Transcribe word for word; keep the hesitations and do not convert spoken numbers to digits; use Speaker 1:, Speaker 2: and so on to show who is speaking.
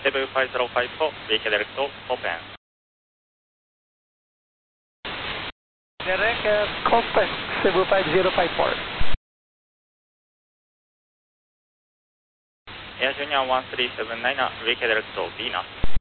Speaker 1: seven five zero five four, wake direct open.
Speaker 2: Direct uh, contact seven five zero five four.
Speaker 1: Air Junior one three seven nine, wake direct Venus.